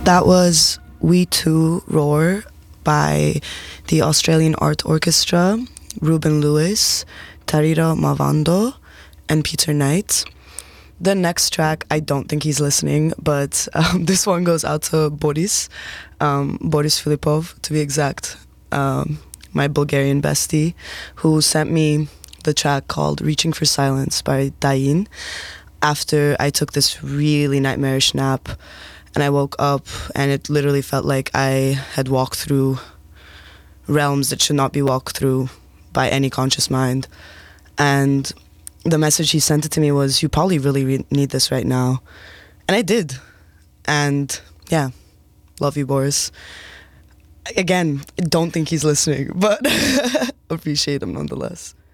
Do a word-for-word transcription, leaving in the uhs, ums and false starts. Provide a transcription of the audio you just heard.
That was We Too Roar by the Australian Art Orchestra, Ruben Lewis, Tarira Mavando, and Peter Knight. The next track, I don't think he's listening, but um, this one goes out to Boris, um, Boris Filipov, to be exact, um, my Bulgarian bestie, who sent me the track called Reaching for Silence by Dayin after I took this really nightmarish nap. And I woke up and it literally felt like I had walked through realms that should not be walked through by any conscious mind. And the message he sent it to me was, you probably really re- need this right now. And I did. And yeah, love you, Boris. Again, don't think he's listening, but appreciate him nonetheless.